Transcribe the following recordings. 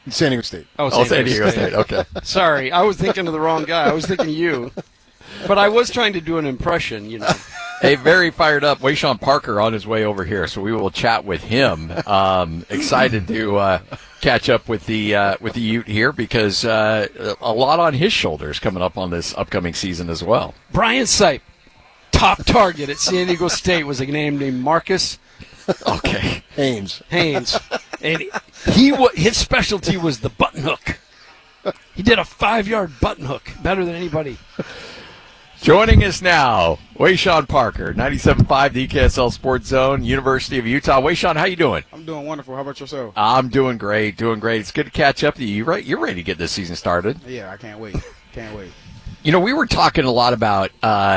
San Diego State. Oh, San Diego State. Okay. Sorry, I was thinking of the wrong guy. I was thinking you. But I was trying to do an impression, Hey, very fired up. Wayshawn Parker on his way over here, so we will chat with him. Excited to catch up with the Ute here because a lot on his shoulders coming up on this upcoming season as well. Brian Sipe, top target at San Diego State, was a name named Marcus Okay. Haynes. And his specialty was the button hook. He did a 5-yard button hook better than anybody. Joining us now, Wayshawn Parker, 97.5 the KSL Sports Zone, University of Utah. Wayshawn, how you doing? I'm doing wonderful. How about yourself? I'm doing great, It's good to catch up with you. You're ready to get this season started. Yeah, I can't wait. We were talking a lot about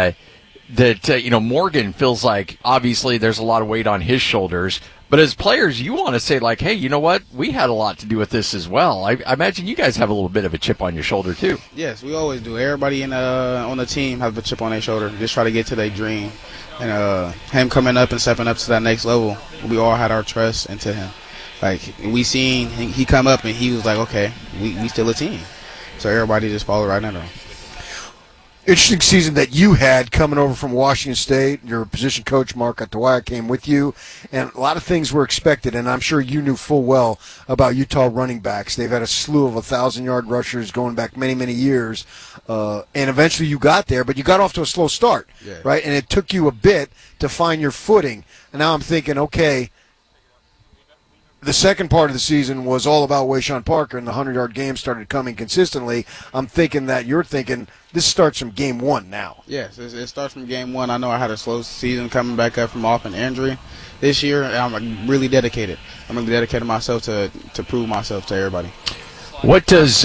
that, Morgan feels like obviously there's a lot of weight on his shoulders. But as players, you want to say, like, hey, you know what? We had a lot to do with this as well. I imagine you guys have a little bit of a chip on your shoulder, too. Yes, we always do. Everybody on the team has a chip on their shoulder. Just try to get to their dream. And him coming up and stepping up to that next level, we all had our trust into him. Like, we seen he come up and he was like, okay, we still a team. So everybody just followed right under him. Interesting season that you had coming over from Washington State. Your position coach, Mark Atawaya, came with you, and a lot of things were expected, and I'm sure you knew full well about Utah running backs. They've had a slew of 1,000-yard rushers going back many, many years, and eventually you got there, but you got off to a slow start, right? And it took you a bit to find your footing. And now I'm thinking, okay, the second part of the season was all about Wayshawn Parker, and the 100-yard game started coming consistently. I'm thinking that you're thinking this starts from game one now. Yes, it starts from game one. I know I had a slow season coming back up from off an injury this year, and I'm really dedicated. I'm really dedicated myself to prove myself to everybody. What does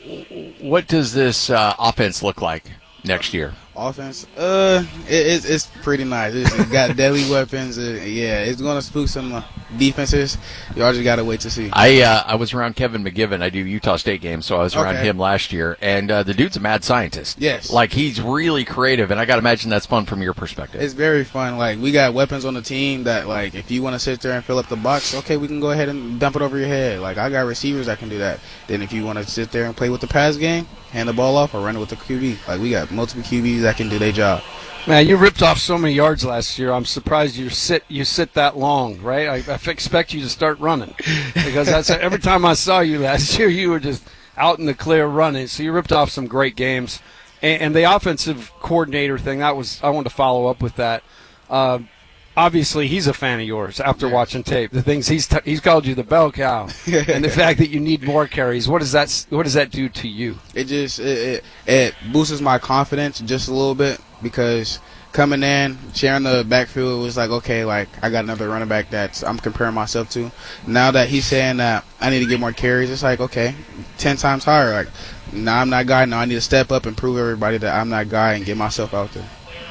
this offense look like next year? Offense, it's pretty nice. It's got deadly weapons. It's going to spook some defenses. Y'all just got to wait to see. I was around Kevin McGivern. I do Utah State games, so I was around him last year. And the dude's a mad scientist. Yes. Like, he's really creative, and I got to imagine that's fun from your perspective. It's very fun. Like, we got weapons on the team that, like, if you want to sit there and fill up the box, okay, we can go ahead and dump it over your head. Like, I got receivers that can do that. Then if you want to sit there and play with the pass game, hand the ball off or run it with the QB. Like, we got multiple QBs that can do their job. Man, you ripped off so many yards last year. I'm surprised you sit that long, right? I expect you to start running because that's every time I saw you last year, you were just out in the clear running. So you ripped off some great games, and the offensive coordinator thing. I wanted to follow up with that. Obviously, he's a fan of yours after watching tape. The things he's called you the bell cow, and the fact that you need more carries. What does that do to you? It just it boosts my confidence just a little bit because coming in, sharing the backfield, it was like, okay, like I got another running back that I'm comparing myself to. Now that he's saying that I need to get more carries, it's like, okay, 10 times higher. Like, now I'm that guy. Now I need to step up and prove everybody that I'm that guy and get myself out there.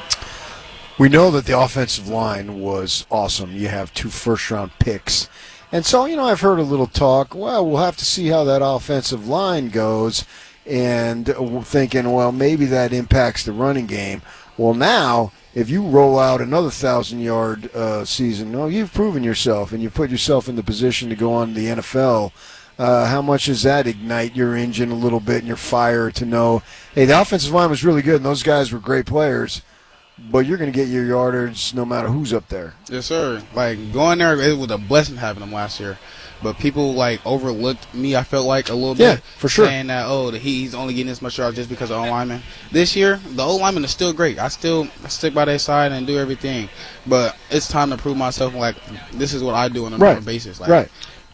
We know that the offensive line was awesome. You have 2 first-round picks. And so, I've heard a little talk, well, we'll have to see how that offensive line goes, and thinking, well, maybe that impacts the running game. Well, now, if you roll out another 1,000-yard season, you've proven yourself, and you put yourself in the position to go on the NFL. How much does that ignite your engine a little bit and your fire to know, hey, the offensive line was really good, and those guys were great players, but you're going to get your yardage no matter who's up there. Yes, sir. Like, going there, it was a blessing having them last year. But people, like, overlooked me, I felt like, a little bit. Yeah, for sure. Saying that, he's only getting this much yards just because of O-lineman. This year, the O-lineman is still great. I still stick by their side and do everything. But it's time to prove myself, like, this is what I do on a normal basis. Like,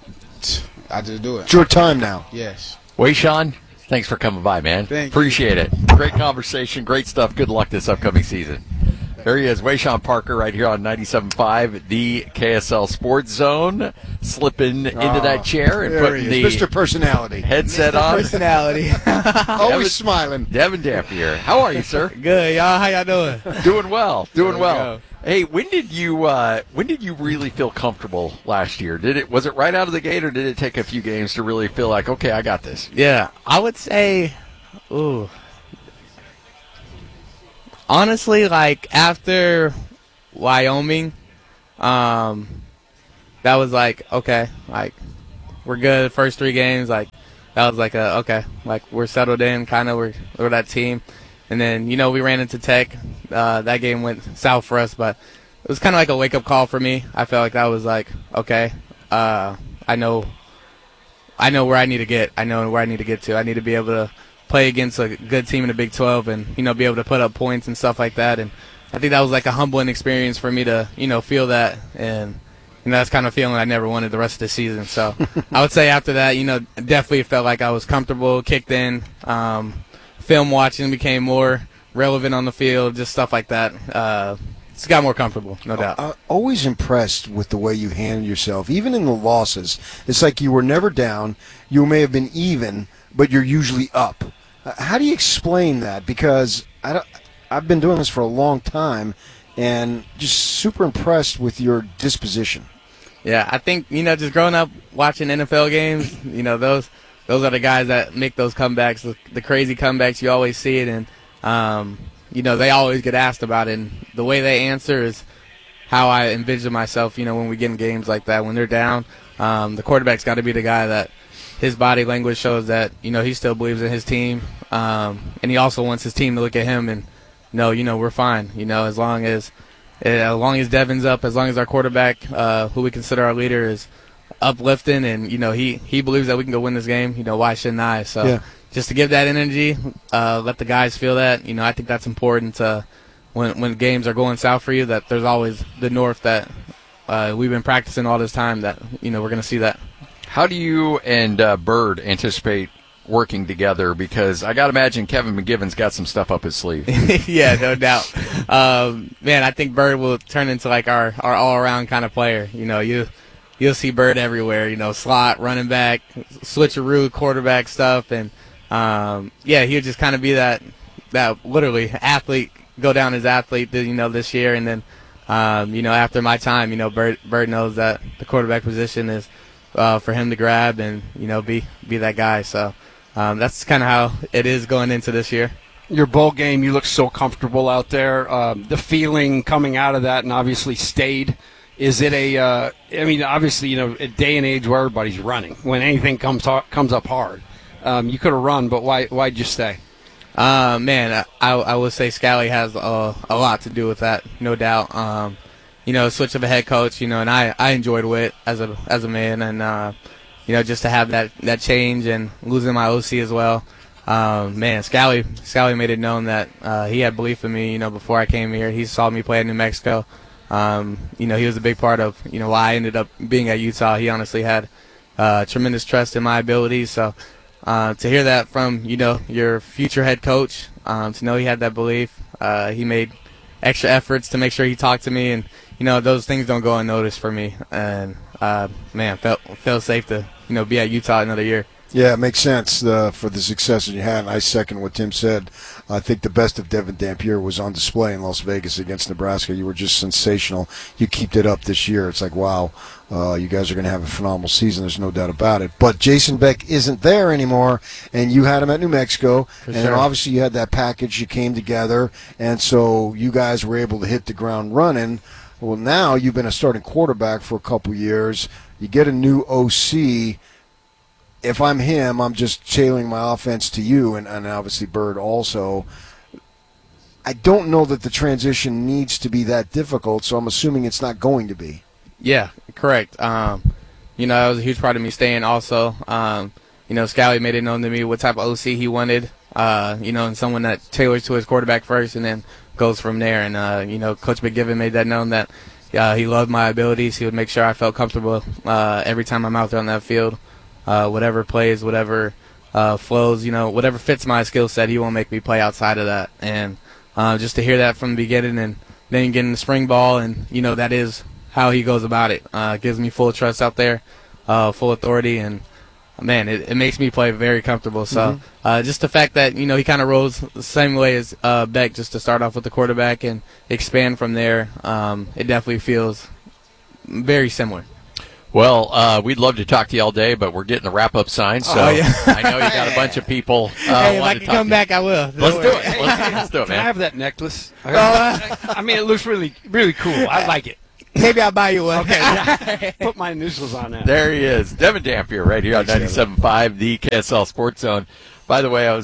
I just do it. It's your time now. Yes. Wayshawn, thanks for coming by, man. Appreciate it. Great conversation. Great stuff. Good luck this upcoming season. There he is, Wayshawn Parker, right here on 97.5, the KSL Sports Zone, slipping into that chair and putting the Mr. Personality headset on. Personality. Always smiling. Devin Dampier. How are you, sir? Good, y'all. How y'all doing? Doing well. Doing well. Hey, when did you really feel comfortable last year? Was it right out of the gate, or did it take a few games to really feel like, okay, I got this? Yeah, I would say, honestly, like after Wyoming, that was like, okay, like we're good. First 3 games, like that was like okay, like we're settled in, kind of we're that team. And then we ran into Tech. That game went south for us, but it was kind of like a wake up call for me. I felt like that was like okay, I know where I need to get. I know where I need to get to. I need to be able to play against a good team in the Big 12 and be able to put up points and stuff like that. And I think that was like a humbling experience for me to feel that, and that's kind of feeling I never wanted the rest of the season. So I would say after that, definitely felt like I was comfortable, kicked in. Film watching became more relevant on the field, just stuff like that. It's got more comfortable, no doubt. I'm always impressed with the way you handle yourself, even in the losses. It's like you were never down. You may have been even, but you're usually up. How do you explain that? Because I've been doing this for a long time, and just super impressed with your disposition. Yeah, I think just growing up watching NFL games, those are the guys that make those comebacks, the crazy comebacks. You always see it, and they always get asked about it. And the way they answer is how I envision myself. When we get in games like that, when they're down, the quarterback's got to be the guy that his body language shows that he still believes in his team, and he also wants his team to look at him and know we're fine. As long as Devin's up, as long as our quarterback, who we consider our leader, is uplifting, and he believes that we can go win this game. Why shouldn't I? So yeah. Just to give that energy, let the guys feel that. I think that's important. When games are going south for you, that there's always the north that we've been practicing all this time. That we're going to see that. How do you and Bird anticipate working together? Because I got to imagine Kevin McGivern's got some stuff up his sleeve. Yeah, no doubt. Man, I think Bird will turn into like our all-around kind of player. You'll see Bird everywhere. Slot, running back, switcheroo, quarterback stuff, and he'll just kind of be that literally athlete, go down as athlete. This year, and then after my time, Bird knows that the quarterback position is for him to grab and be that guy. So that's kind of how it is going into this year. Your bowl game, you look so comfortable out there. The feeling coming out of that, and obviously stayed. Is it obviously, a day and age where everybody's running. When anything comes up hard, you could have run, but why'd you stay? Man, I would say Scally has a lot to do with that, no doubt. Switch of a head coach, and I enjoyed Witt as a man, and just to have that change and losing my OC as well. Man, Scally made it known that he had belief in me. Before I came here, he saw me play at New Mexico. He was a big part of why I ended up being at Utah. He honestly had tremendous trust in my abilities. So to hear that from your future head coach, to know he had that belief, he made extra efforts to make sure he talked to me, and those things don't go unnoticed for me. And man, felt safe to be at Utah another year. Yeah, it makes sense for the success that you had, and I second what Tim said. I think the best of Devin Dampier was on display in Las Vegas against Nebraska. You were just sensational. You kept it up this year. It's like, wow, you guys are going to have a phenomenal season. There's no doubt about it. But Jason Beck isn't there anymore, and you had him at New Mexico, and then obviously you had that package. You came together, and so you guys were able to hit the ground running. Well, now you've been a starting quarterback for a couple years. You get a new OC. If I'm him, I'm just tailoring my offense to you, and obviously Bird also. I don't know that the transition needs to be that difficult, so I'm assuming it's not going to be. Yeah, correct. That was a huge part of me staying also. Scally made it known to me what type of OC he wanted, and someone that tailors to his quarterback first and then goes from there. And, Coach McGivern made that known that he loved my abilities. He would make sure I felt comfortable every time I'm out there on that field. Whatever plays, whatever flows, whatever fits my skill set, he won't make me play outside of that. And just to hear that from the beginning, and then getting the spring ball, and that is how he goes about it. Gives me full trust out there, full authority, and man, it makes me play very comfortable. So just the fact that he kind of rolls the same way as Beck, just to start off with the quarterback and expand from there, it definitely feels very similar. Well, we'd love to talk to you all day, but we're getting the wrap-up sign, so I know you got a bunch of people. Hey, if I can come back, I will. Let's do it. Let's do it, man. Can I have that necklace? I mean, it looks really, really cool. I like it. Maybe I'll buy you one. Okay, put my initials on that. There he is, Devin Dampier, right here on 97.5, the KSL Sports Zone. By the way, I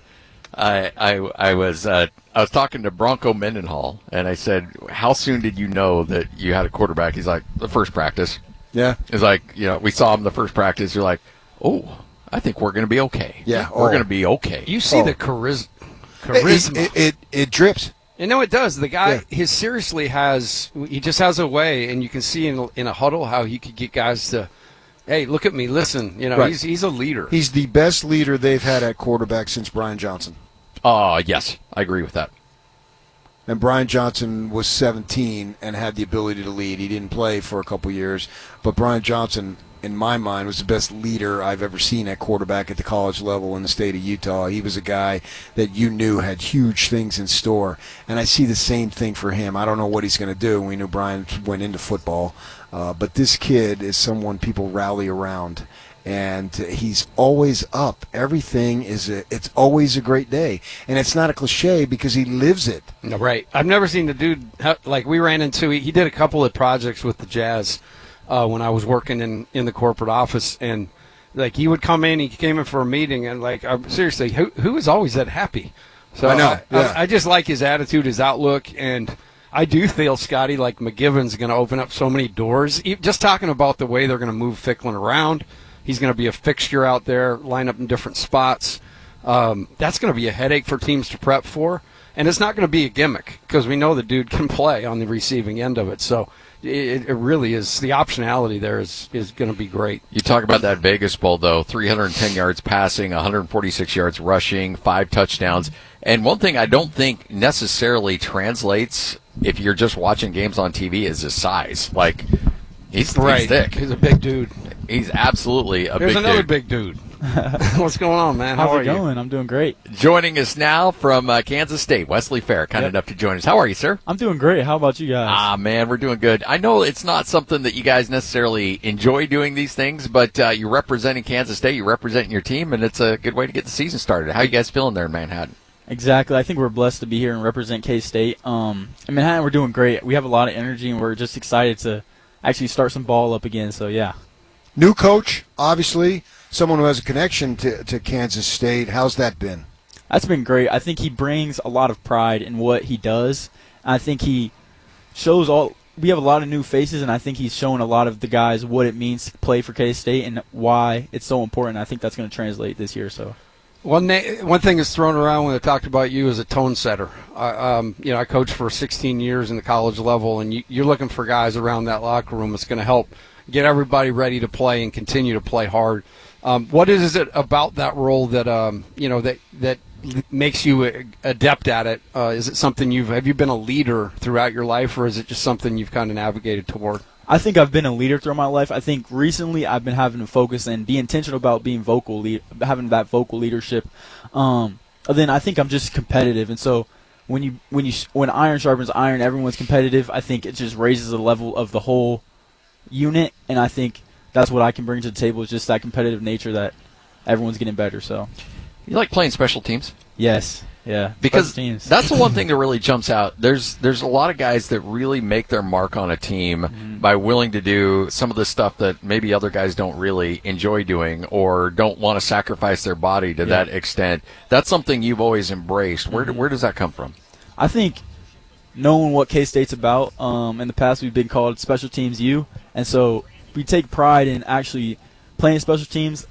was talking to Bronco Mendenhall, and I said, "How soon did you know that you had a quarterback?" He's like, "The first practice." Yeah. It's like, we saw him the first practice. You're like, "Oh, I think we're going to be okay." Yeah. We're going to be okay. You see the charisma. It drips. You know, it does. The guy, he just has a way, and you can see in a huddle how he could get guys to, hey, look at me, listen. Right. He's a leader. He's the best leader they've had at quarterback since Brian Johnson. Yes, I agree with that. And Brian Johnson was 17 and had the ability to lead. He didn't play for a couple years, but Brian Johnson, in my mind, was the best leader I've ever seen at quarterback at the college level in the state of Utah. He was a guy that you knew had huge things in store, and I see the same thing for him. I don't know what he's going to do. We knew Brian went into football, but this kid is someone people rally around, and he's always up. Everything it's always a great day, and it's not a cliche because he lives it. No, right. I've never seen the dude, like we ran into, he did a couple of projects with the Jazz when I was working in the corporate office, and like he would come in, he came in for a meeting, and like seriously, who is always that happy? So I know. I just like his attitude, his outlook, and I do feel, Scotty, like McGivern's going to open up so many doors. Just talking about the way they're going to move Ficklin around, he's going to be a fixture out there, line up in different spots. That's going to be a headache for teams to prep for, and it's not going to be a gimmick because we know the dude can play on the receiving end of it. So it really is. The optionality there is going to be great. You talk about that Vegas Bowl, though, 310 yards passing, 146 yards rushing, 5 touchdowns. And one thing I don't think necessarily translates if you're just watching games on TV is his size. Like, he's thick. He's a big dude. He's absolutely a big dude. There's another big dude. What's going on, man? How How's are it you? going? I'm doing great. Joining us now from Kansas State, Wesley Fair, kind enough to join us. How are you, sir? I'm doing great. How about you guys? Man, we're doing good. I know it's not something that you guys necessarily enjoy doing these things, but you're representing Kansas State, you're representing your team, and it's a good way to get the season started. How are you guys feeling there in Manhattan? Exactly. I think we're blessed to be here and represent K-State. In Manhattan, we're doing great. We have a lot of energy, and we're just excited to actually start some ball up again. So, yeah. New coach, obviously, someone who has a connection to Kansas State. How's that been? That's been great. I think he brings a lot of pride in what he does. I think he shows we have a lot of new faces, and I think he's showing a lot of the guys what it means to play for K-State and why it's so important. I think that's going to translate this year. So, one thing that's thrown around when they talked about you as a tone setter. I coached for 16 years in the college level, and you're looking for guys around that locker room that's going to help get everybody ready to play and continue to play hard. What is it about that role that that makes you adept at it? Is it something have you been a leader throughout your life, or is it just something you've kind of navigated toward? I think I've been a leader throughout my life. I think recently I've been having to focus and be intentional about being having that vocal leadership. Then I think I'm just competitive, and so when iron sharpens iron, everyone's competitive. I think it just raises the level of the whole unit, and I think that's what I can bring to the table is just that competitive nature that everyone's getting better. So, you like playing special teams? Yes, yeah, because special teams. That's the one thing that really jumps out. There's a lot of guys that really make their mark on a team by willing to do some of the stuff that maybe other guys don't really enjoy doing or don't want to sacrifice their body to that extent. That's something you've always embraced. Where does that come from? I think knowing what K-State's about. In the past, we've been called Special Teams U, and so we take pride in actually playing special teams.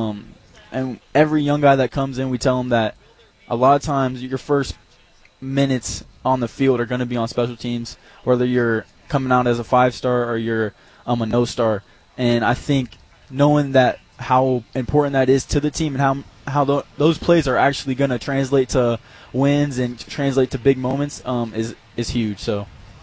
And every young guy that comes in, we tell them that a lot of times your first minutes on the field are going to be on special teams, whether you're coming out as a 5-star or you're a no-star. And I think knowing that how important that is to the team and how those plays are actually going to translate to wins and translate to big moments is huge. So,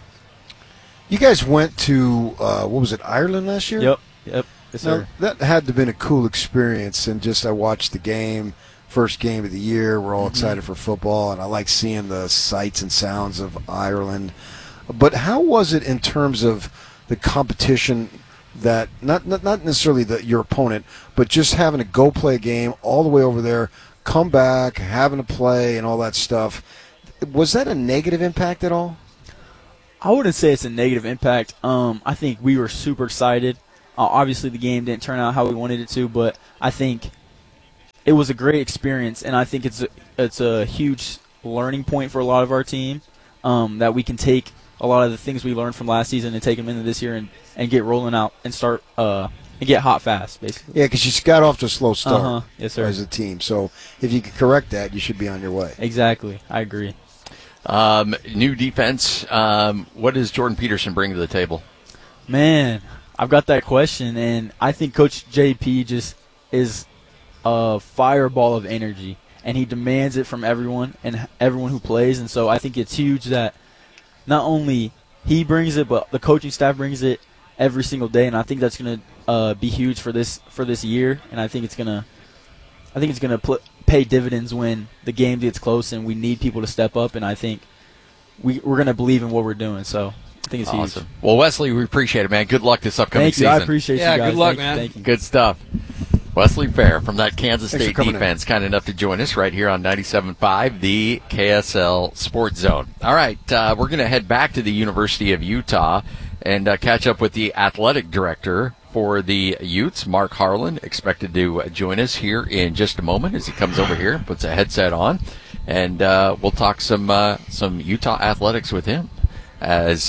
you guys went to what was it, Ireland last year? Yep. Yes, sir. Now, that had to have been a cool experience, and just I watched the game, first game of the year. We're all excited for football, and I like seeing the sights and sounds of Ireland. But how was it in terms of the competition? That not necessarily your opponent, but just having to go play a game all the way over there, come back, having to play, and all that stuff. Was that a negative impact at all? I wouldn't say it's a negative impact. I think we were super excited. Obviously, the game didn't turn out how we wanted it to, but I think it was a great experience, and I think it's a huge learning point for a lot of our team, that we can take a lot of the things we learned from last season and take them into this year and get rolling out and start and get hot fast, basically. Yeah, because you got off to a slow start Yes, sir. as a team. So if you can correct that, you should be on your way. Exactly. I agree. New defense. What does Jordan Peterson bring to the table? Man, I've got that question, and I think Coach JP just is a fireball of energy, and he demands it from everyone and everyone who plays. And so I think it's huge that not only he brings it, but the coaching staff brings it every single day. And I think that's going to be huge for this year. And I think it's going to pay dividends when the game gets close and we need people to step up. And I think we're going to believe in what we're doing. So I think it's Awesome. huge. Well, Wesley, we appreciate it, man. Good luck this upcoming Thank you. season. I appreciate you guys. good luck, Thank you. man. Thank you. Good stuff. Wesley Fair from that Kansas Thanks for State coming defense, kind enough to join us right here on 97.5, the KSL Sports Zone. All right, we're going to head back to the University of Utah and catch up with the athletic director for the Utes, Mark Harlan, expected to join us here in just a moment as he comes over here, puts a headset on, and we'll talk some Utah athletics with him as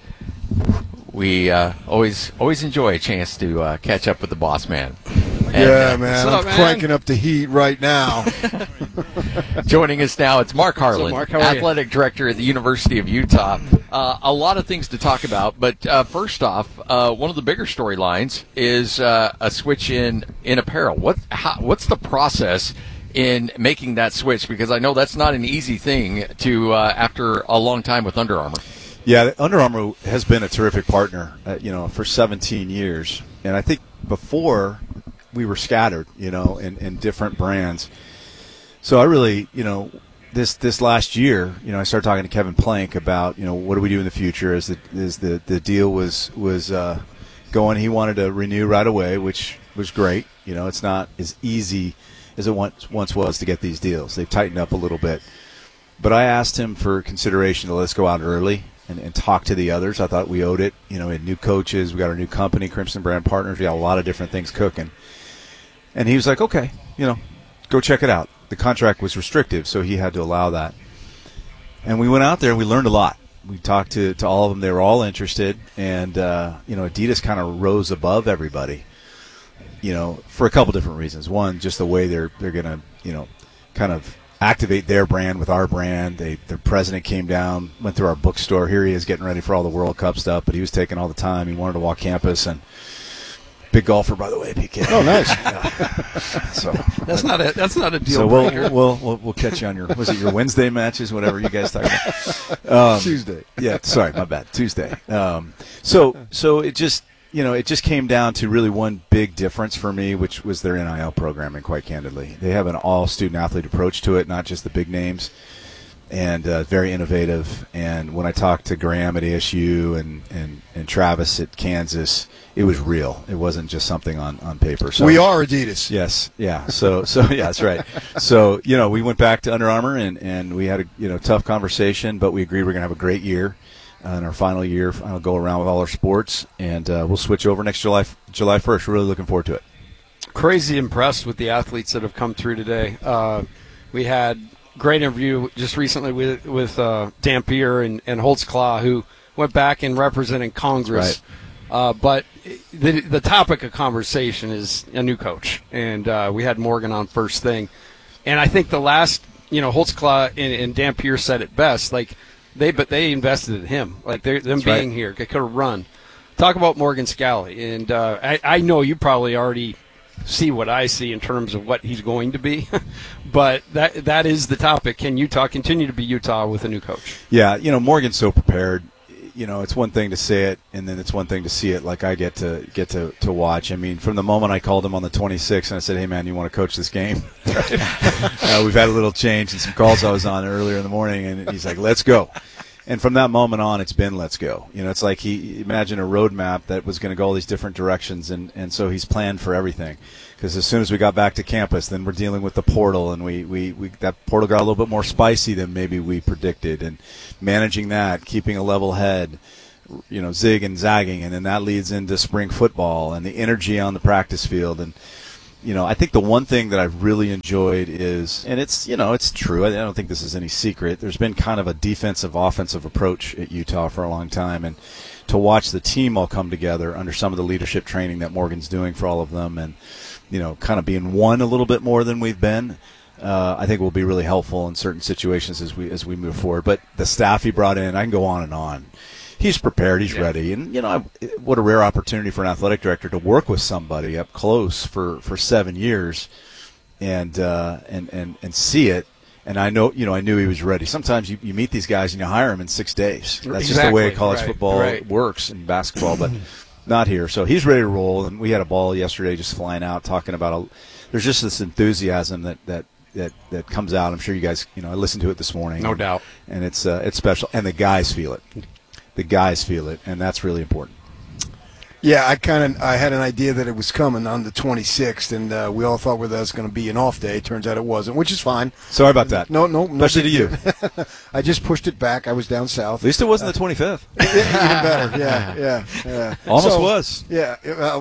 we always enjoy a chance to catch up with the boss man. Yeah, man. What's up, I'm man? cranking up the heat right now. Joining us now, it's Mark Harlan, Mark? How are you? athletic director at the University of Utah. A lot of things to talk about, but first off, one of the bigger storylines is a switch in apparel. What's the process in making that switch? Because I know that's not an easy thing to after a long time with Under Armour. Yeah, Under Armour has been a terrific partner, for 17 years. And I think before we were scattered, in different brands. So I really, this last year, I started talking to Kevin Plank about, what do we do in the future as the deal was going. He wanted to renew right away, which was great. It's not as easy as it once was to get these deals. They've tightened up a little bit. But I asked him for consideration to let's go out early and talk to the others. I thought we owed it. We had new coaches. We got our new company, Crimson Brand Partners. We got a lot of different things cooking. And he was like, okay, go check it out. The contract was restrictive, so he had to allow that. And we went out there and we learned a lot. We talked to all of them. They were all interested. And, Adidas kind of rose above everybody, for a couple different reasons. One, just the way they're going to, kind of activate their brand with our brand. Their president came down, went through our bookstore. Here he is getting ready for all the World Cup stuff, but he was taking all the time. He wanted to walk campus, and big golfer, by the way, PK. Oh, nice. So That's not a deal so breaker. we'll catch you on your Wednesday matches, whatever you guys talk about. Tuesday. Yeah, sorry, my bad. Tuesday. So it just it just came down to really one big difference for me, which was their NIL programming. Quite candidly, they have an all student athlete approach to it, not just the big names, and very innovative. And when I talked to Graham at ASU and Travis at Kansas, it was real. It wasn't just something on paper. So We are Adidas. Yes, yeah. So yeah, that's right. So we went back to Under Armour and we had a tough conversation, but we agreed we're gonna have a great year, in our final year. I'll go around with all our sports, and we'll switch over next July 1st. We're really looking forward to it. Crazy impressed with the athletes that have come through today. We had great interview just recently with Dampier and Holtzclaw, who went back and represented Congress. But the topic of conversation is a new coach, and we had Morgan on first thing. And I think the last, Holtzclaw and Dampier said it best. Like they invested in him. Like them That's being right. here, they could have run. Talk about Morgan Scally, and I know you probably already see what I see in terms of what he's going to be, but that is the topic. Can Utah continue to be Utah with a new coach? Yeah, Morgan's so prepared. It's one thing to say it, and then it's one thing to see it. Like I get to watch. I mean, from the moment I called him on the 26th and I said, "Hey, man, you want to coach this game?" We've had a little change in some calls I was on earlier in the morning, and he's like, "Let's go." And from that moment on, it's been let's go. It's like imagine a roadmap that was going to go all these different directions, and so he's planned for everything. Because as soon as we got back to campus, then we're dealing with the portal, and we that portal got a little bit more spicy than maybe we predicted, and managing that, keeping a level head, zig and zagging, and then that leads into spring football and the energy on the practice field. And I think the one thing that I've really enjoyed is, and it's true, I don't think this is any secret, there's been kind of a defensive-offensive approach at Utah for a long time, and to watch the team all come together under some of the leadership training that Morgan's doing for all of them, and kind of being one a little bit more than we've been, I think will be really helpful in certain situations as we move forward. But the staff he brought in, I can go on and on. He's prepared. He's ready. And, what a rare opportunity for an athletic director to work with somebody up close for 7 years and see it. And I know, I knew he was ready. Sometimes you meet these guys and you hire them in 6 days. That's just the way college football works and basketball, but not here. So he's ready to roll. And we had a ball yesterday just flying out talking about there's just this enthusiasm that comes out. I'm sure you guys, I listened to it this morning. No doubt. And it's special. And the guys feel it. The guys feel it, and that's really important. Yeah, I had an idea that it was coming on the 26th, and we all thought that was going to be an off day. Turns out it wasn't, which is fine. Sorry about that. No. Especially to you. I just pushed it back. I was down south. At least it wasn't the 25th. Even better. Yeah. Almost was. Yeah.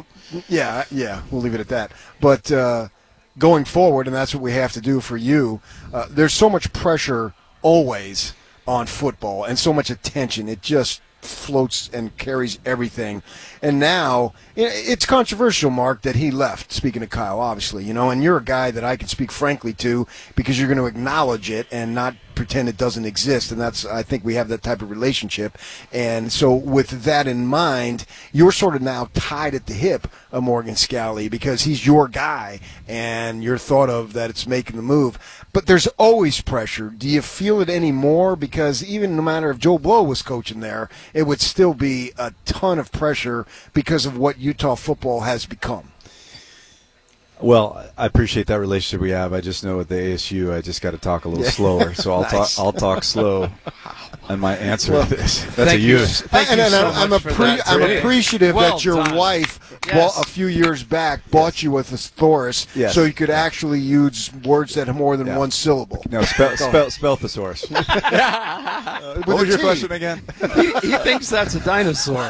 Yeah. We'll leave it at that. But going forward, and that's what we have to do for you. There's so much pressure always on football and so much attention. It just floats and carries everything. And now it's controversial, Mark, that he left, speaking of Kyle, obviously, and you're a guy that I can speak frankly to because you're going to acknowledge it and not pretend it doesn't exist. And I think we have that type of relationship. And so with that in mind, you're sort of now tied at the hip of Morgan Scalley because he's your guy and you're thought of that it's making the move. But there's always pressure. Do you feel it anymore? Because even no matter if Joe Blow was coaching there, it would still be a ton of pressure because of what Utah football has become. Well, I appreciate that relationship we have. I just know with the ASU, I just got to talk a little slower. So I'll talk slow on my answer to this. That's a you. I'm appreciative that your wife a few years back bought you a thesaurus so you could actually use words that have more than one syllable. No, spell thesaurus. What was your question again? He thinks that's a dinosaur.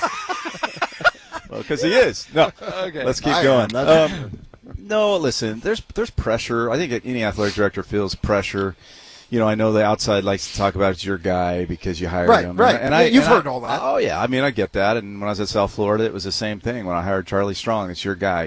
Well, because he is. No. Okay. Let's keep going. No, listen, there's pressure. I think any athletic director feels pressure. I know the outside likes to talk about it's your guy because you hired him. Right. And you've heard all that. Oh, yeah. I mean, I get that. And when I was at South Florida, it was the same thing. When I hired Charlie Strong, it's your guy.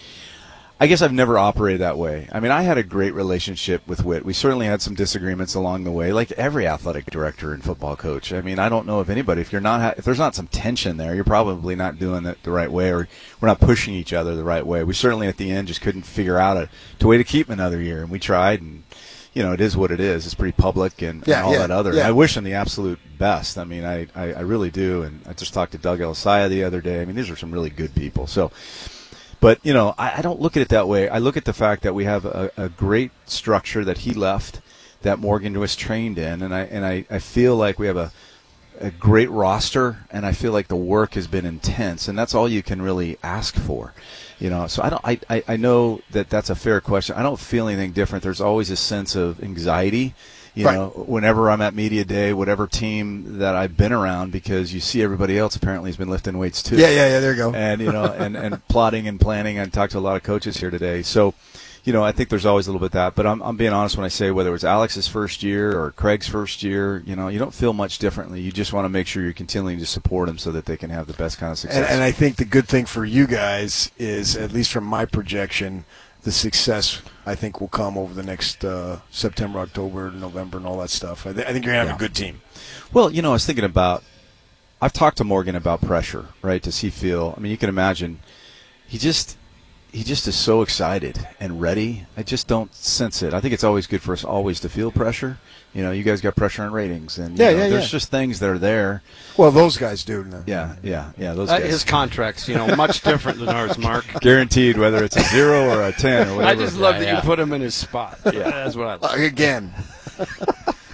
I guess I've never operated that way. I mean, I had a great relationship with Whit. We certainly had some disagreements along the way, like every athletic director and football coach. I mean, I don't know if anybody, if there's not some tension there, you're probably not doing it the right way, or we're not pushing each other the right way. We certainly at the end just couldn't figure out a way to keep him another year, and we tried, and it is what it is. It's pretty public and all that other. Yeah. I wish him the absolute best. I mean, I really do. And I just talked to Doug Elisaya the other day. I mean, these are some really good people. So. But, I don't look at it that way. I look at the fact that we have a great structure that he left, that Morgan was trained in, and I feel like we have a great roster, and I feel like the work has been intense, and that's all you can really ask for. So I know that that's a fair question. I don't feel anything different. There's always a sense of anxiety. Whenever I'm at media day, whatever team that I've been around, because you see everybody else apparently has been lifting weights too. Yeah. There you go. And and plotting and planning. I talked to a lot of coaches here today, so I think there's always a little bit of that. But I'm being honest when I say whether it was Alex's first year or Craig's first year, you don't feel much differently. You just want to make sure you're continuing to support them so that they can have the best kind of success. And I think the good thing for you guys is, at least from my projection, the success, I think, will come over the next September, October, November, and all that stuff. I think you're going to have a good team. Well, I was thinking about – I've talked to Morgan about pressure, right? Does he feel – I mean, you can imagine he just is so excited and ready. I just don't sense it. I think it's always good for us always to feel pressure. You guys got pressure on ratings. And there's just things that are there. Well, those guys do. Yeah, those guys. His contract's, much different than ours, Mark. Guaranteed, whether it's a 0 or a 10 or whatever. I just love that you put him in his spot. Yeah. That's what I like. Again.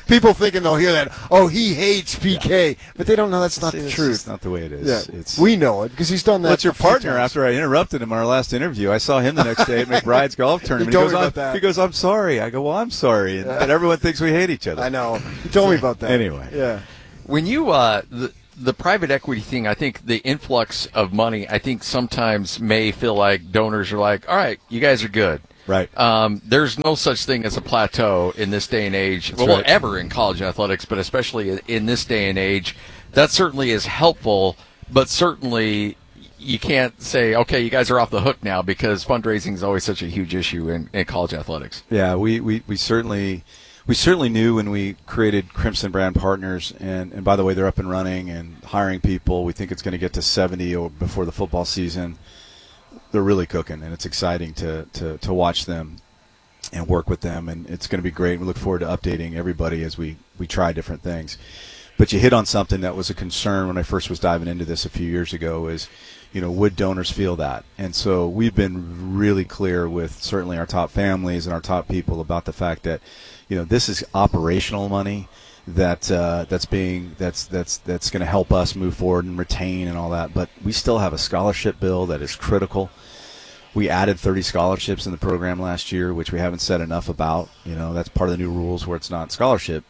People thinking they'll hear that. Oh, he hates PK, but they don't know that's not the It's truth. just not the way it is. Yeah, It's we know it because he's done that. Well, it's your a few partner. times. After I interrupted him in our last interview, I saw him the next day at McBride's golf tournament. told goes, me about "I'm-" that. He goes, "I'm sorry." I go, "Well, I'm sorry," and everyone thinks we hate each other. I know. He told me about that. Anyway. Yeah. When you the private equity thing, I think the influx of money, I think sometimes may feel like donors are like, all right, you guys are good. Right. There's no such thing as a plateau in this day and age. That's well, right. ever in college athletics, but especially in this day and age. That certainly is helpful, but certainly you can't say, okay, you guys are off the hook now because fundraising is always such a huge issue in college athletics. Yeah, we certainly knew when we created Crimson Brand Partners, and by the way, they're up and running and hiring people. We think it's going to get to 70 or before the football season. They're really cooking, and it's exciting to watch them and work with them, and it's going to be great. We look forward to updating everybody as we try different things. But you hit on something that was a concern when I first was diving into this a few years ago is, would donors feel that? And so we've been really clear with certainly our top families and our top people about the fact that, this is operational money that's going to help us move forward and retain and all that. But we still have a scholarship bill that is critical. We added 30 scholarships in the program last year, which we haven't said enough about. That's part of the new rules where it's not scholarship,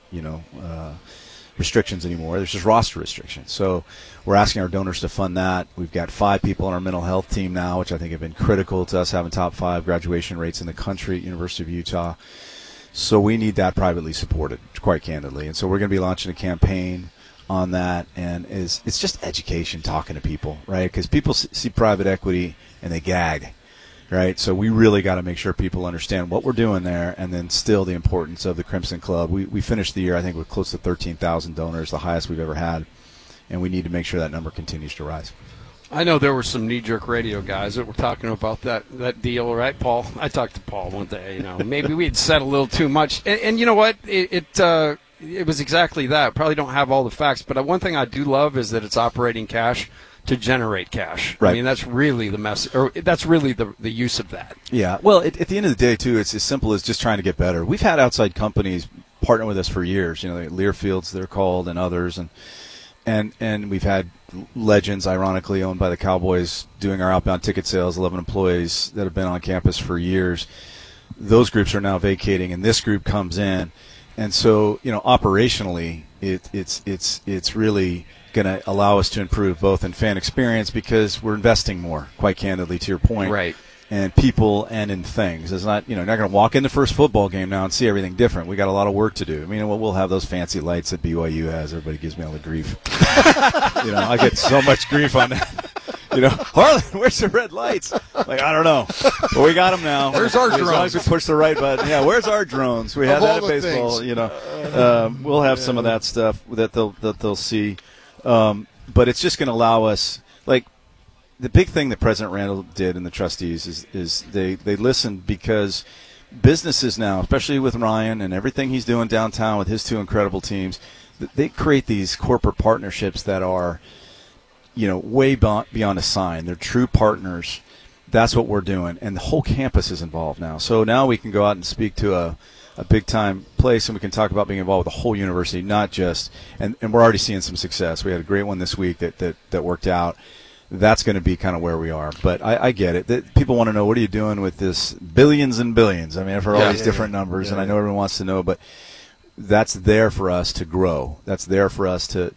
restrictions anymore. There's just roster restrictions. So we're asking our donors to fund that. We've got 5 people on our mental health team now, which I think have been critical to us having top 5 graduation rates in the country at University of Utah. So we need that privately supported, quite candidly. And so we're going to be launching a campaign on that, and it's just education, talking to people, right? Because people see private equity and they gag, right? So we really got to make sure people understand what we're doing there, and then still the importance of the Crimson Club. We finished the year, I think, with close to 13,000 donors, the highest we've ever had, and we need to make sure that number continues to rise. I know there were some knee-jerk radio guys that were talking about that deal, right, Paul? I talked to Paul one day. Maybe we had said a little too much, and you know what? It was exactly that. Probably don't have all the facts, but one thing I do love is that it's operating cash to generate cash. Right. I mean, that's really the message, or that's really the use of that. Yeah. Well, at the end of the day, too, it's as simple as just trying to get better. We've had outside companies partner with us for years. Learfields, they're called, and others, and we've had legends, ironically, owned by the Cowboys, doing our outbound ticket sales, 11 employees that have been on campus for years. Those groups are now vacating, and this group comes in. And so, operationally, it's really going to allow us to improve both in fan experience because we're investing more, quite candidly, to your point. Right. And people and in things. It's not, you're not going to walk in the first football game now and see everything different. We got a lot of work to do. I mean, we'll have those fancy lights that BYU has. Everybody gives me all the grief. I get so much grief on that. Harlan, where's the red lights? Like, I don't know. But we got them now. Where's our As long as we push the right button. Yeah, where's our drones? We had that at baseball. We'll have some of that stuff that they'll see. But it's just going to allow us, like, the big thing that President Randall did and the trustees is they listened because businesses now, especially with Ryan and everything he's doing downtown with his 2 incredible teams, they create these corporate partnerships that are, way beyond a sign. They're true partners. That's what we're doing. And the whole campus is involved now. So now we can go out and speak to a big-time place, and we can talk about being involved with the whole university, not just – and we're already seeing some success. We had a great one this week that worked out. That's going to be kind of where we are. But I get it. People want to know, what are you doing with this billions and billions? I mean, I've heard all these different numbers, and I know everyone wants to know, but that's there for us to grow. That's there for us to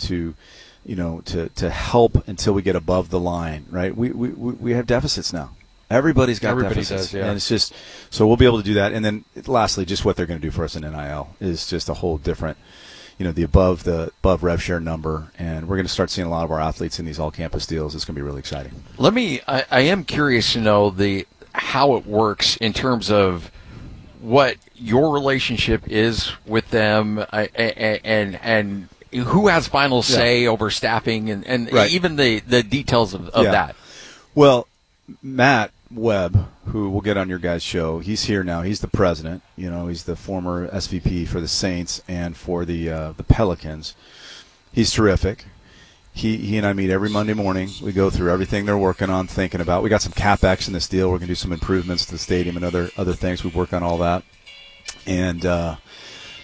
help until we get above the line, right? We have deficits now. Everybody deficits. Does, yeah. And it's just – so we'll be able to do that. And then lastly, just what they're going to do for us in NIL is just a whole different – the above rev share number, and we're going to start seeing a lot of our athletes in these all-campus deals. It's going to be really exciting. I am curious to know how it works in terms of what your relationship is with them, and who has final say over staffing and right. even the details of that. Well, Matt Webb, who we'll get on your guys' show, he's here now. He's the president. He's the former SVP for the Saints and for the Pelicans. He's terrific. He and I meet every Monday morning. We go through everything they're working on, thinking about. We got some CapEx in this deal. We're going to do some improvements to the stadium and other things. We've worked on all that. And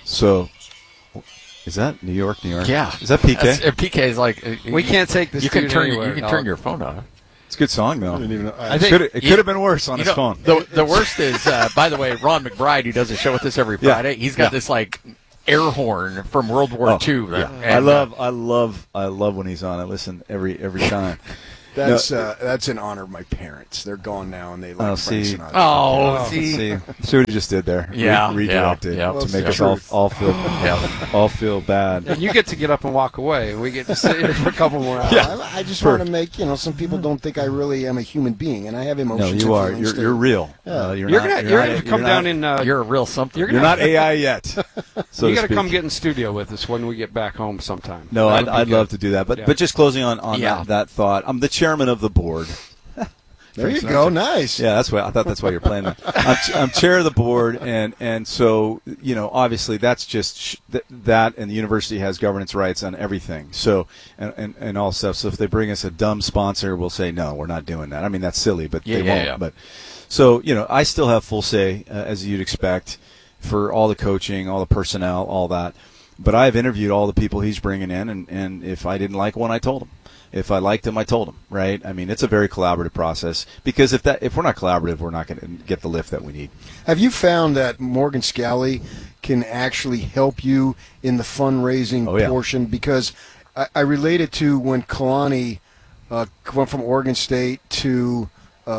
So, is that New York? Yeah. Is that PK? PK is like We can't take this. You can dude turn anywhere, you can dog. turn your phone off. It's a good song though. I didn't even know. I think It could have been worse on his phone. The worst is, by the way, Ron McBride, who does a show with us every Yeah. Friday. He's got this like air horn from World War II. Yeah. And, I love when he's on. I listen every time. That's in honor of my parents. They're gone now, and they like Oh, Frank see. Sinatra. Oh, see. See what he just did there? Yeah, Redirected yeah. to Well, make it's us the all truth. all feel bad. And you get to get up and walk away, and we get to sit here for a couple more hours. I just want to make some people don't think I really am a human being, and I have No, emotions. you and are. feelings, You're too. real. Yeah. You're gonna come down in. You're a real something. You're You're not AI yet. So you got got to come get in studio with us when we get back home sometime. No, That would be I'd good. love to do that. But Yeah. but just closing on Yeah. that thought, I'm the chairman of the board. There you go. Nice. Yeah, that's why I thought that's why you're playing that. I'm chair of the board, and so obviously that's just that, and the university has governance rights on everything. So and all stuff. So if they bring us a dumb sponsor, we'll say no, we're not doing that. I mean that's silly, but they won't. Yeah. But so I still have full say as you'd expect for all the coaching, all the personnel, all that. But I've interviewed all the people he's bringing in, and if I didn't like one, I told him. If I liked him, I told him, right? I mean, it's a very collaborative process because if we're not collaborative, we're not going to get the lift that we need. Have you found that Morgan Scally can actually help you in the fundraising Oh, yeah. portion? Because I relate it to when Kalani went from Oregon State to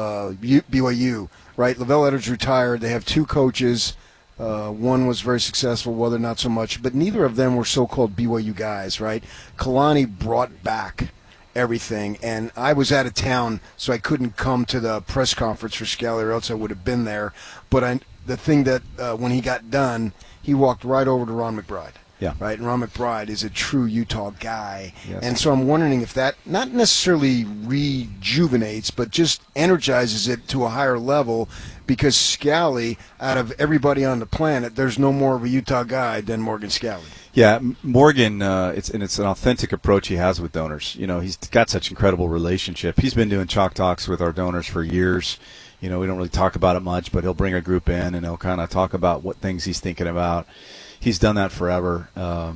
BYU, right? Lavelle Edwards retired. They have two coaches. One was very successful, the other not so much. But neither of them were so-called BYU guys, right? Kalani brought back everything, and I was out of town, so I couldn't come to the press conference for Scally, or else I would have been there. But the thing that when he got done, he walked right over to Ron McBride. Yeah. Right, and Ron McBride is a true Utah guy. Yes. And so I'm wondering if that not necessarily rejuvenates, but just energizes it to a higher level, because Scally, out of everybody on the planet, there's no more of a Utah guy than Morgan Scally. Yeah, Morgan, it's an authentic approach he has with donors. He's got such incredible relationship. He's been doing chalk talks with our donors for years. We don't really talk about it much, but he'll bring a group in and he'll kind of talk about what things he's thinking about. He's done that forever.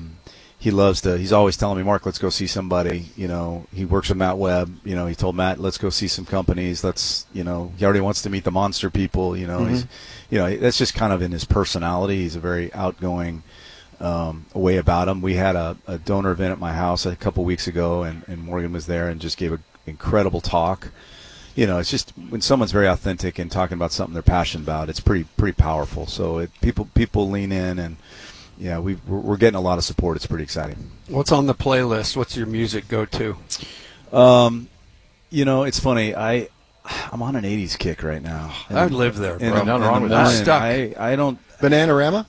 He's always telling me, Mark, let's go see somebody. He works with Matt Webb. He told Matt, let's go see some companies. He already wants to meet the monster people. He's, that's just kind of in his personality. He's a very outgoing way about him. We had a donor event at my house a couple weeks ago, and Morgan was there and just gave an incredible talk. It's just when someone's very authentic and talking about something they're passionate about, it's pretty powerful. So people lean in, and yeah, we're getting a lot of support. It's pretty exciting. What's on the playlist? What's your music go-to? It's funny. I'm on an '80s kick right now. I live there, bro. Nothing wrong with I'm that. stuck. I don't. Bananarama?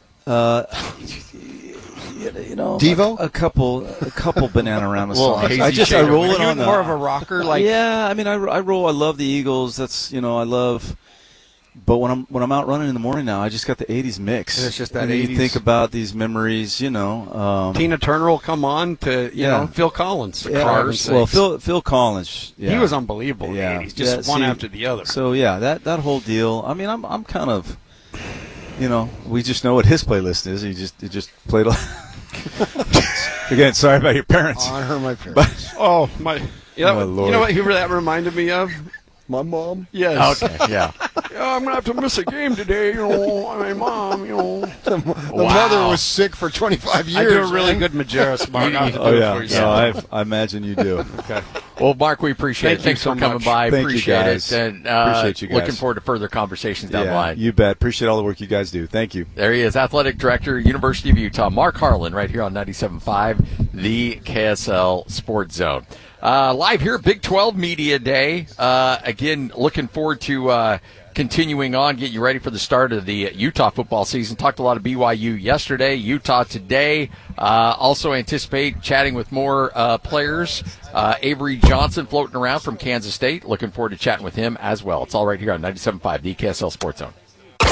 Devo? a couple Bananarama Little songs. hazy I shade of roll Are it you on more of a rocker? yeah, I mean, I roll. I love the Eagles. That's I love. But when I'm out running in the morning now, I just got the '80s mix. And it's just that And you 80s. think about these memories, Tina Turner will come on to Yeah. Phil Collins. For Yeah, Christ's sakes. well, Phil Collins. Yeah. He was unbelievable. in the Yeah. 80s, just Yeah, one see, after the other. So yeah, that whole deal. I mean, I'm kind of, we just know what his playlist is. He just played. Again, sorry about your parents. Honor my parents. Oh my! You know, My Lord. you know what that reminded me of? My mom. Yes. Okay, yeah. Yeah, I'm gonna have to miss a game today. I mean, Mom. The mother was sick for 25 years. I do a really man. good Majerus, Mark. I'll have to Oh do it yeah, for you. no, I imagine you do. Okay. Well, Mark, we appreciate Thank it. you Thanks so for coming much. by. Thank you, Appreciate guys. it. And Appreciate you guys. looking forward to further conversations down the Yeah, line. you bet. Appreciate all the work you guys do. Thank you. There he is, Athletic Director, University of Utah, Mark Harlan, right here on 97.5, the KSL Sports Zone. Live here, Big 12 Media Day. Again, looking forward to continuing on, getting you ready for the start of the Utah football season. Talked a lot of BYU yesterday, Utah today. Also anticipate chatting with more players. Avery Johnson floating around from Kansas State. Looking forward to chatting with him as well. It's all right here on 97.5, the KSL Sports Zone.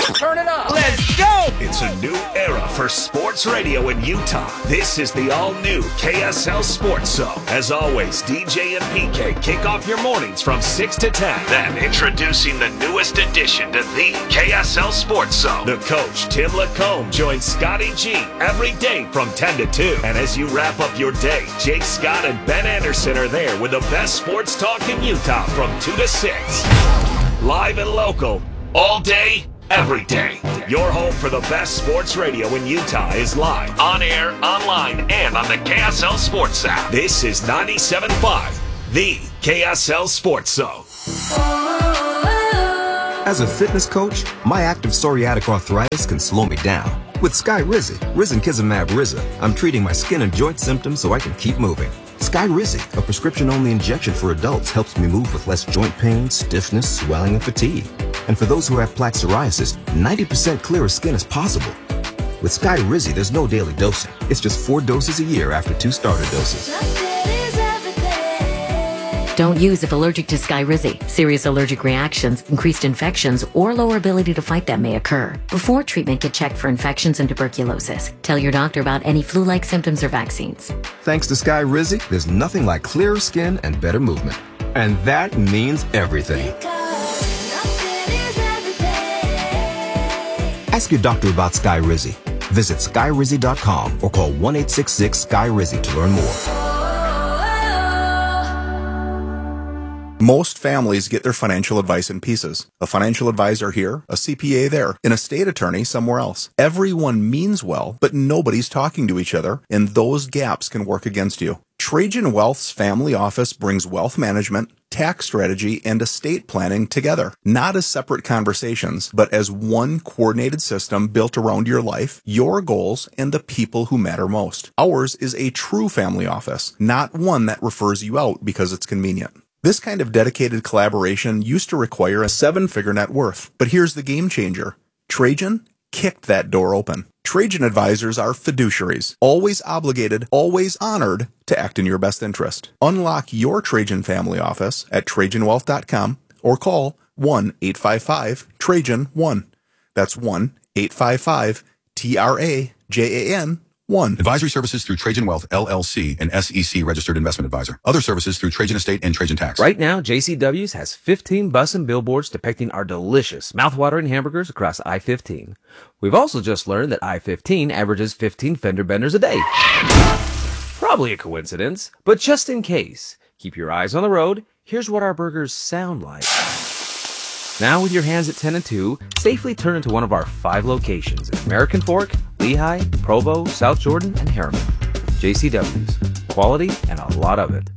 Turn it up. Let's go! It's a new era for sports radio in Utah. This is the all-new KSL Sports Zone. As always, DJ and PK kick off your mornings from 6 to 10. Then, introducing the newest addition to the KSL Sports Zone. The coach, Tim Lacombe, joins Scotty G every day from 10 to 2. And as you wrap up your day, Jake Scott and Ben Anderson are there with the best sports talk in Utah from 2 to 6. Live and local, all day, every day. Your home for the best sports radio in Utah is live, on air, online, and on the KSL Sports app. This is 97.5, the KSL Sports Zone. As a fitness coach, my active psoriatic arthritis can slow me down. With Skyrizi, Risankizumab Riza, I'm treating my skin and joint symptoms so I can keep moving. Skyrizi, a prescription-only injection for adults, helps me move with less joint pain, stiffness, swelling, and fatigue. And for those who have plaque psoriasis, 90% clearer skin is possible. With Skyrizi, there's no daily dosing. It's just 4 doses a year after 2 starter doses. Don't use if allergic to Skyrizi. Serious allergic reactions, increased infections, or lower ability to fight them may occur. Before treatment, get checked for infections and tuberculosis. Tell your doctor about any flu-like symptoms or vaccines. Thanks to Skyrizi, there's nothing like clearer skin and better movement. And that means everything. Ask your doctor about Skyrizi. Visit Skyrizi.com or call 1-866-SKY-RIZI to learn more. Most families get their financial advice in pieces. A financial advisor here, a CPA there, an estate attorney somewhere else. Everyone means well, but nobody's talking to each other, and those gaps can work against you. Trajan Wealth's family office brings wealth management, tax strategy, and estate planning together, not as separate conversations, but as one coordinated system built around your life, your goals, and the people who matter most. Ours is a true family office, not one that refers you out because it's convenient. This kind of dedicated collaboration used to require a 7-figure net worth, but here's the game changer. Trajan kicked that door open. Trajan advisors are fiduciaries, always obligated, always honored to act in your best interest. Unlock your Trajan family office at TrajanWealth.com or call 1-855-TRAJAN-1. That's 1-855-TRAJAN-1. Advisory services through Trajan Wealth, LLC, an SEC registered investment advisor. Other services through Trajan Estate and Trajan Tax. Right now, JCW's has 15 bus and billboards depicting our delicious, mouthwatering hamburgers across I-15. We've also just learned that I-15 averages 15 fender benders a day. Probably a coincidence, but just in case, keep your eyes on the road. Here's what our burgers sound like. Now with your hands at 10 and 2, safely turn into one of our 5 locations in American Fork, Lehigh, Provo, South Jordan, and Harriman. JCW's. Quality and a lot of it.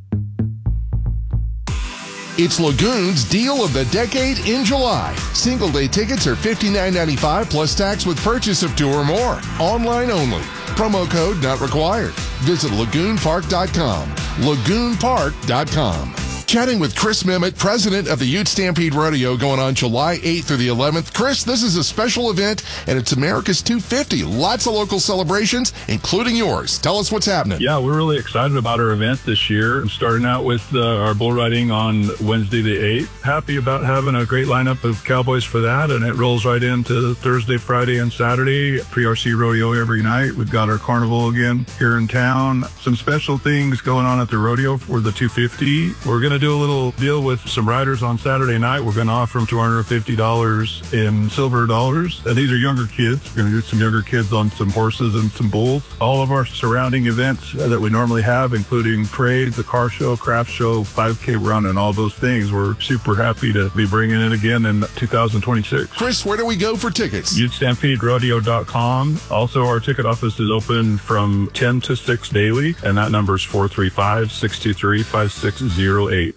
It's Lagoon's Deal of the Decade in July. Single-day tickets are $59.95 plus tax with purchase of 2 or more. Online only. Promo code not required. Visit lagoonpark.com. lagoonpark.com. Chatting with Chris Memmott, president of the Ute Stampede Rodeo, going on July 8th through the 11th. Chris, this is a special event, and it's America's 250. Lots of local celebrations, including yours. Tell us what's happening. Yeah, we're really excited about our event this year. I'm starting out with our bull riding on Wednesday the 8th. Happy about having a great lineup of cowboys for that, and it rolls right into Thursday, Friday, and Saturday. Pre-RC rodeo every night. We've got our carnival again here in town. Some special things going on at the rodeo for the 250. We're going to do a little deal with some riders on Saturday night. We're going to offer them $250 in silver dollars. And these are younger kids. We're going to get some younger kids on some horses and some bulls. All of our surrounding events that we normally have, including parades, the car show, craft show, 5K run, and all those things. We're super happy to be bringing it again in 2026. Chris, where do we go for tickets? UteStampedeRodeo.com. Also, our ticket office is open from 10 to 6 daily, and that number is 435-623-5608.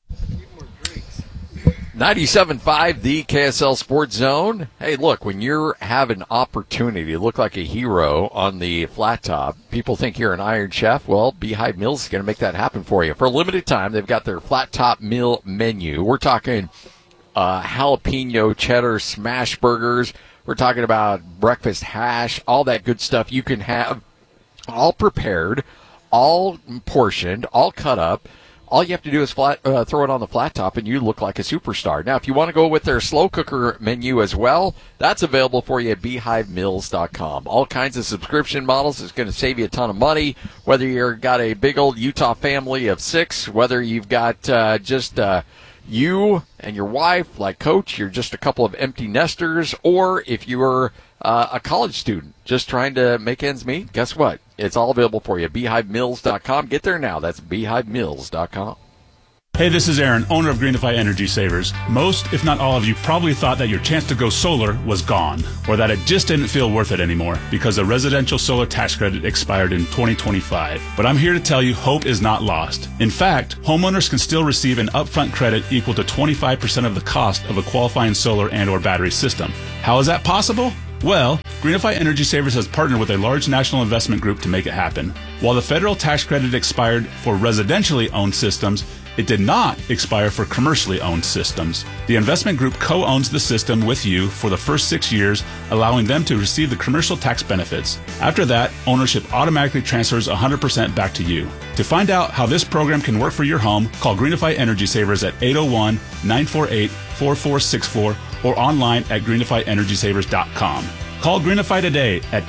97.5, the KSL Sports Zone. Hey, look, when you have an opportunity to look like a hero on the flat top, people think you're an Iron Chef. Well, Beehive Mills is going to make that happen for you. For a limited time, they've got their flat top meal menu. We're talking jalapeno cheddar smash burgers. We're talking about breakfast hash, all that good stuff you can have all prepared, all portioned, all cut up, all you have to do is throw it on the flat top, and you look like a superstar. Now, if you want to go with their slow cooker menu as well, that's available for you at BeehiveMills.com. All kinds of subscription models. It's going to save you a ton of money, whether you've got a big old Utah family of 6, whether you've got just you and your wife, like Coach, you're just a couple of empty nesters, or if you're a college student just trying to make ends meet, guess what? It's all available for you. BeehiveMills.com. Get there now. That's BeehiveMills.com. Hey, this is Aaron, owner of Greenify Energy Savers. Most, if not all of you, probably thought that your chance to go solar was gone, or that it just didn't feel worth it anymore because the residential solar tax credit expired in 2025. But I'm here to tell you hope is not lost. In fact, homeowners can still receive an upfront credit equal to 25% of the cost of a qualifying solar and or battery system. How is that possible? Well, Greenify Energy Savers has partnered with a large national investment group to make it happen. While the federal tax credit expired for residentially owned systems, it did not expire for commercially owned systems. The investment group co-owns the system with you for the first 6 years, allowing them to receive the commercial tax benefits. After that, ownership automatically transfers 100% back to you. To find out how this program can work for your home, call Greenify Energy Savers at 801-948-4464 or online at greenifyenergysavers.com. Call Greenify today at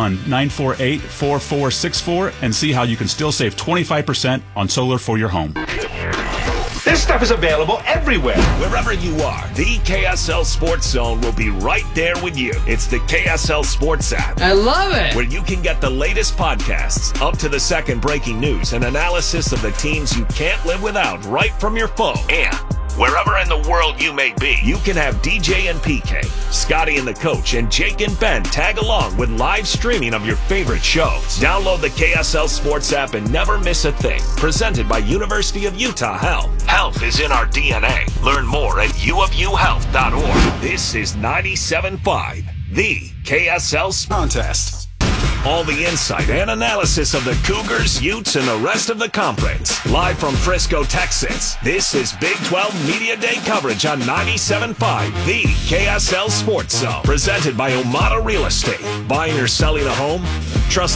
801-948-4464 and see how you can still save 25% on solar for your home. This stuff is available everywhere. Wherever you are, the KSL Sports Zone will be right there with you. It's the KSL Sports app. I love it. Where you can get the latest podcasts, up to the second breaking news, and analysis of the teams you can't live without right from your phone. And wherever in the world you may be, you can have DJ and PK, Scotty and the Coach, and Jake and Ben tag along with live streaming of your favorite shows. Download the KSL Sports app and never miss a thing. Presented by University of Utah Health. Health is in our DNA. Learn more at uofuhealth.org. This is 97.5, the KSL Contest. All the insight and analysis of the Cougars, Utes, and the rest of the conference. Live from Frisco, Texas, this is Big 12 Media Day coverage on 97.5, the KSL Sports Zone. Presented by Omada Real Estate. Buying or selling a home? Trust